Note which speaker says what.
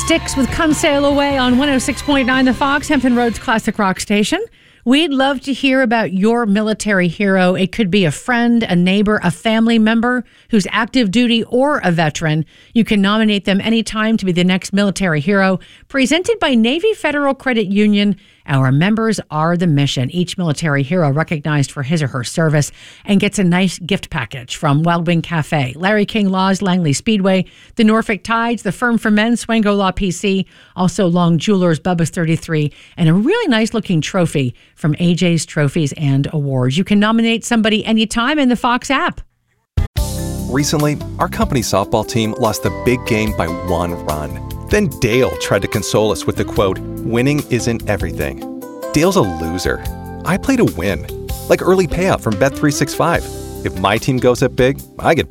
Speaker 1: Styx with Come Sail Away on 106.9 The Fox, Hampton Roads Classic Rock Station. We'd love to hear about your military hero. It could be a friend, a neighbor, a family member who's active duty or a veteran. You can nominate them anytime to be the next military hero. Presented by Navy Federal Credit Union. Our members are the mission. Each military hero recognized for his or her service and gets a nice gift package from Wild Wing Cafe, Larry King Laws, Langley Speedway, the Norfolk Tides, the Firm for Men, Swango Law PC, also Long Jewelers, Bubba's 33, and a really nice looking trophy from AJ's Trophies and Awards. You can nominate somebody anytime in the Fox app.
Speaker 2: Recently, our company softball team lost the big game by 1 run. Then Dale tried to console us with the quote, "Winning isn't everything." Dale's a loser. I play to win, like early payout from Bet365. If my team goes up big, I get